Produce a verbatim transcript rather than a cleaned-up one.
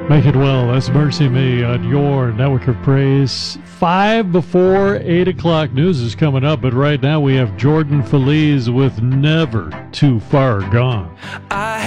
Make it well. That's Mercy Me on your network of praise. Five before eight o'clock news is coming up, but right now we have Jordan Feliz with Never Too Far Gone. I